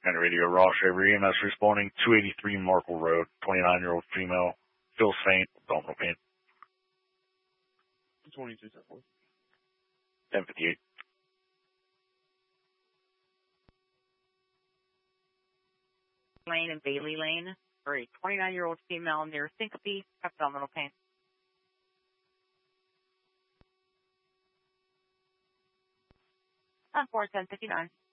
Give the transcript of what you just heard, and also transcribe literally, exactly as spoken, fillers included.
And radio Ross Avery, E M S responding, two eighty-three Markle Road, twenty-nine-year-old female, feels faint, abdominal pain. twenty-two, ten ten fifty-eight. Lane and Bailey Lane for a twenty-nine-year-old female near syncope, abdominal pain. On four ten fifty-nine.